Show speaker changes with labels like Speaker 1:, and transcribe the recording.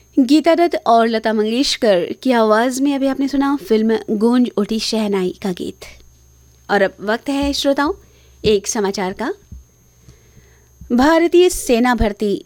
Speaker 1: गीता दत्त और लता मंगेशकर की आवाज़ में अभी आपने सुना फिल्म गूंज उठी शहनाई का गीत। और अब वक्त है श्रोताओं एक समाचार का। भारतीय सेना भर्ती